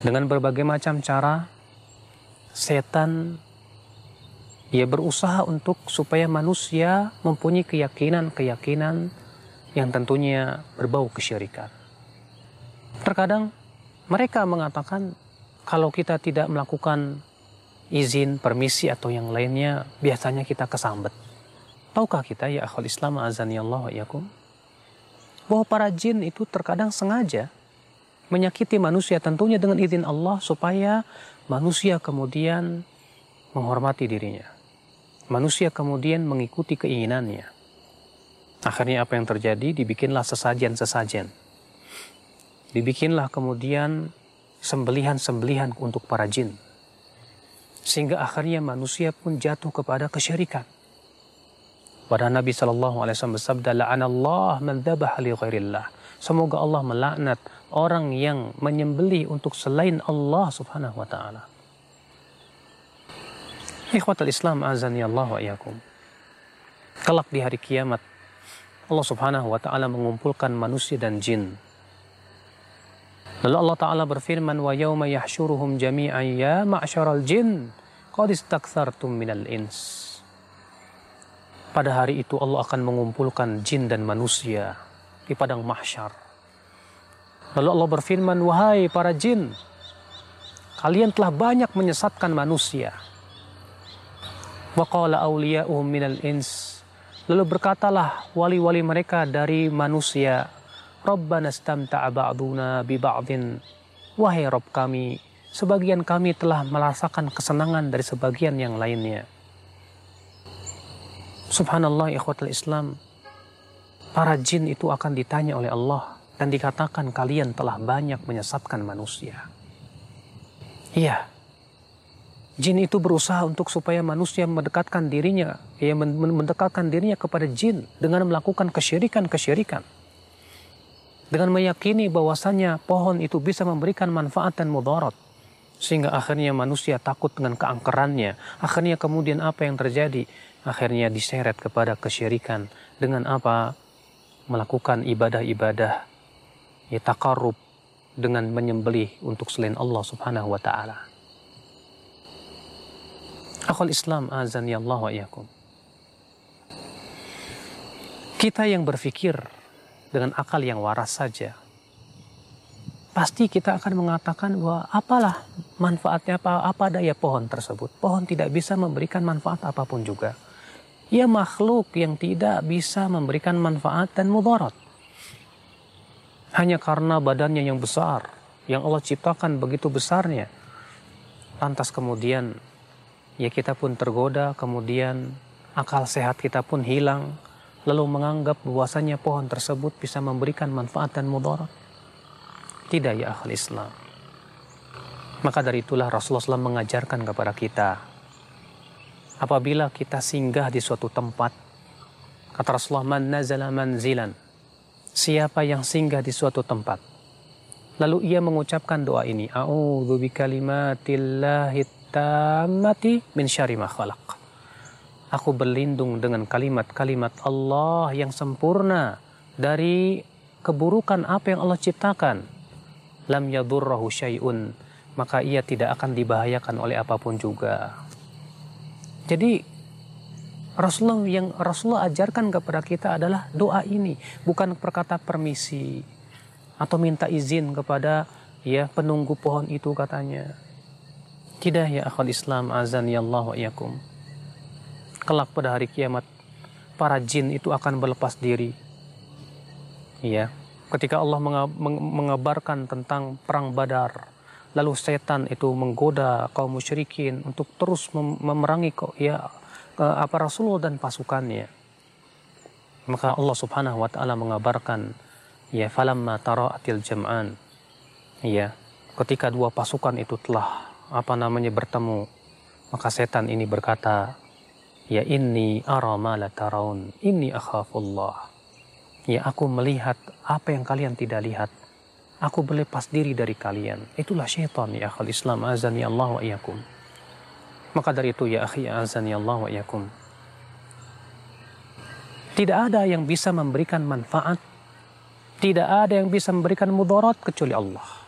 Dengan berbagai macam cara, setan dia berusaha untuk supaya manusia mempunyai keyakinan-keyakinan yang tentunya berbau kesyirikan. Terkadang mereka mengatakan kalau kita tidak melakukan izin, permisi atau yang lainnya, biasanya kita kesambet. Tahukah kita ya akhwal Islam azanillahu wa iyyakum, bahwa para jin itu terkadang sengaja menyakiti manusia tentunya dengan izin Allah supaya manusia kemudian menghormati dirinya. Manusia kemudian mengikuti keinginannya. Akhirnya apa yang terjadi? Dibikinlah sesajen-sesajen. Dibikinlah kemudian sembelihan-sembelihan untuk para jin. Sehingga akhirnya manusia pun jatuh kepada kesyirikan. Pada Nabi SAW bersabda, la'anallah man dhabaha li ghairillah. Semoga Allah melaknat orang yang menyembelih untuk selain Allah subhanahu wa ta'ala. Ikhwatal Islam azani Allah wa iyyakum. Kelak di hari kiamat, Allah subhanahu wa ta'ala mengumpulkan manusia dan jin. Lalu Allah ta'ala berfirman, wa yawma yahsyuruhum jami'an ya ma'syaral jin qad istaktsartum minal ins. Pada hari itu Allah akan mengumpulkan jin dan manusia di padang mahsyar. Lalu Allah berfirman, wahai para jin, kalian telah banyak menyesatkan manusia. Wa qala awliya'uhum minal ins. Lalu berkatalah wali-wali mereka dari manusia, Rabbana istamta'a ba'duna bi ba'din. Wahai Rabb kami, sebagian kami telah merasakan kesenangan dari sebagian yang lainnya. Subhanallah ikhwatul Islam. Para jin itu akan ditanya oleh Allah dan dikatakan kalian telah banyak menyesatkan manusia. Iya. Jin itu berusaha untuk supaya manusia mendekatkan dirinya, mendekatkan dirinya kepada jin dengan melakukan kesyirikan-kesyirikan. Dengan meyakini bahwasannya pohon itu bisa memberikan manfaat dan mudarat. Sehingga akhirnya manusia takut dengan keangkerannya. Akhirnya kemudian apa yang terjadi? Akhirnya diseret kepada kesyirikan. Dengan apa? Melakukan ibadah-ibadah ya taqarrub dengan menyembelih untuk selain Allah subhanahu wa ta'ala. Akhwal Islam azani Allah wa iyyakum. Kita yang berfikir dengan akal yang waras saja, pasti kita akan mengatakan bahwa apalah manfaatnya, apa daya pohon tersebut. Pohon tidak bisa memberikan manfaat apapun juga. Ia makhluk yang tidak bisa memberikan manfaat dan mudarat. Hanya karena badannya yang besar, yang Allah ciptakan begitu besarnya. Lantas kemudian, ya kita pun tergoda, kemudian akal sehat kita pun hilang, lalu menganggap bahwasanya pohon tersebut bisa memberikan manfaat dan mudarat. Tidak ya akhwal Islam. Maka dari itulah Rasulullah SAW mengajarkan kepada kita, apabila kita singgah di suatu tempat, kata Rasulullah, man nazala manzilan, siapa yang singgah di suatu tempat, lalu ia mengucapkan doa ini, a'udzu bikalimatillahi tammati min syarri ma khalaq. Aku berlindung dengan kalimat-kalimat Allah yang sempurna dari keburukan apa yang Allah ciptakan. Lam yadurrahu syai'un, maka ia tidak akan dibahayakan oleh apapun juga. Jadi Rasulullah ajarkan kepada kita adalah doa ini, bukan perkata permisi atau minta izin kepada ya penunggu pohon itu katanya. Tidak ya akhwal Islam azani Allah wa iyyakum. Kelak pada hari kiamat para jin itu akan berlepas diri. Ya, ketika Allah mengabarkan tentang perang Badar, lalu setan itu menggoda kaum musyrikin untuk terus memerangi Rasulullah dan pasukannya. Maka Allah Subhanahu wa taala mengabarkan, ya falamma tara'atil jam'an. Ya, ketika dua pasukan itu telah bertemu, maka setan ini berkata, ya inni ara ma la taraun, inni akhafullah. Ya aku melihat apa yang kalian tidak lihat. Aku berlepas diri dari kalian. Itulah syaitan ya akhal Islam azani Allah wa iyyakum. Maka dari itu ya akhi azani Allah wa iyyakum, tidak ada yang bisa memberikan manfaat, tidak ada yang bisa memberikan mudarat kecuali Allah.